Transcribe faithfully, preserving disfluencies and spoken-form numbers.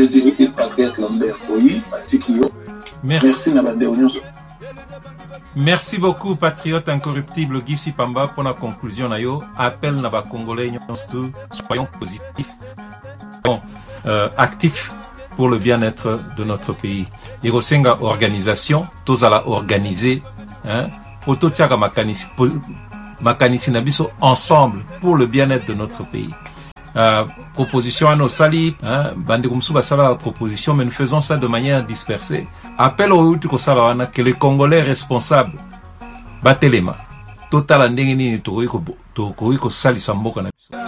dirais que Patrick Lambert, oui, Patikio. Merci Nabande Onyoso. Merci beaucoup, patriote incorruptible Gifsi Pamba, pour la conclusion. Nayo, appel Naba Congolais, soyons positifs, bon, euh, actifs pour le bien-être de notre pays. Irosenga organisation, tous à la organiser, hein, photo tiaga makanisi, makanisi nabiso ensemble pour le bien-être de notre pays. Euh, proposition à nos sali, hein, Bandikumsu basala proposition, mais nous faisons ça de manière dispersée. Appel au Utuko Salawana que les Congolais responsables batelema total ndenge nini to ko to ko sali samboka na biso.